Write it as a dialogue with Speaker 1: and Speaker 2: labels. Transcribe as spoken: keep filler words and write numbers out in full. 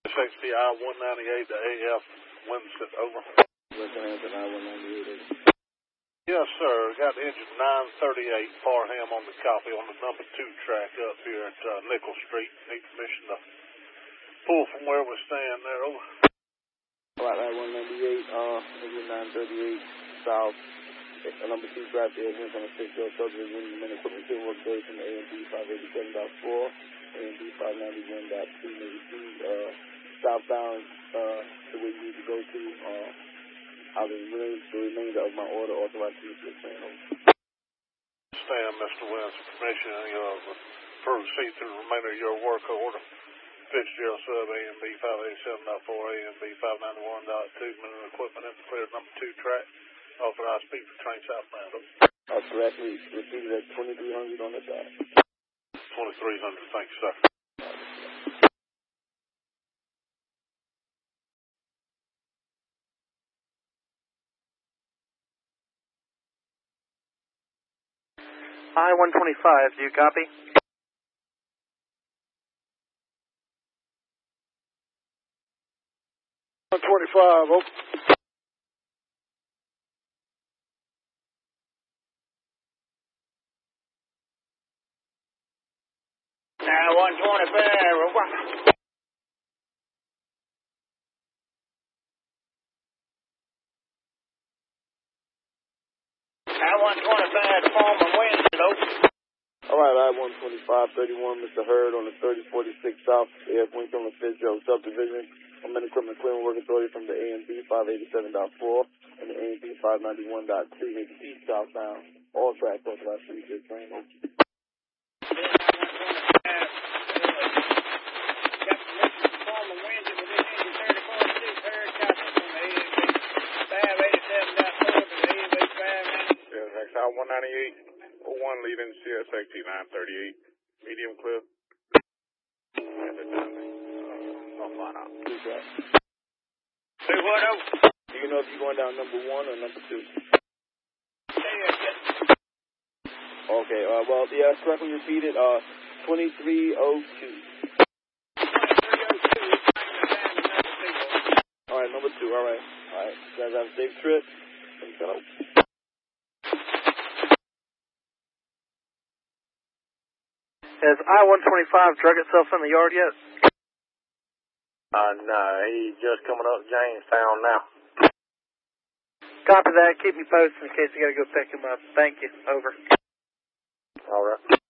Speaker 1: H T I one ninety-eight to A F Winston, over.
Speaker 2: Wisconsin I one ninety-eight.
Speaker 1: Yes, sir. Got engine nine thirty-eight Farham on the copy on the number two track up here at uh, Nickel Street. Need permission to pull from where we stand there, over.
Speaker 2: All right, I one ninety-eight, uh, engine nine thirty-eight south. Uh, number two track there, here from the six Hill subdivision, and equipment to work day from the A M B five eighty-seven point four, A M B five ninety-one point two, maybe two, uh, southbound, uh, to where you need to go to, uh, I'll remain the remainder of my order authorized to use this train over.
Speaker 1: Stand, Mister Williams, permission uh, proceed through the remainder of your work order. Fitzgerald sub A M B five eighty-seven point four, A M B five ninety-one point two, minute equipment in the clear number two track. Authorized speed for train southbound.
Speaker 2: Uh, correctly repeated at twenty-three hundred on the side.
Speaker 1: twenty-three hundred, thank you, sir.
Speaker 3: I one twenty-five, do you copy?
Speaker 1: one twenty-five, over.
Speaker 3: I one twenty-five, over. I one twenty-five, the former Winston, over.
Speaker 2: All right, I one twenty-five thirty-one, Mister Hurd on the thirty forty-six South, A F Winston on the Fitzgerald subdivision. I'm in equipment clearing work authority from the A M B five eighty-seven point four and the A M B five ninety-one point two, maybe east southbound. All tracks authorized to use this train over.
Speaker 1: I one ninety-eight oh one leading C S X T nine thirty-eight, medium clip. And it's done. Uh, I'll find out.
Speaker 2: Two tracks.
Speaker 3: Say what, over?
Speaker 2: Do you know if you're going down number one or number two? Okay, uh, well, yeah, correctly repeated, uh, twenty-three oh two. All right, number two, all right. All right, you guys have a safe trip. Thanks, hello.
Speaker 3: Has I one twenty-five drug itself in the yard yet?
Speaker 1: Uh, no, he's just coming up Jamestown now.
Speaker 3: Copy that. Keep me posted in case you got to go pick him up. Thank you. Over.
Speaker 1: All right.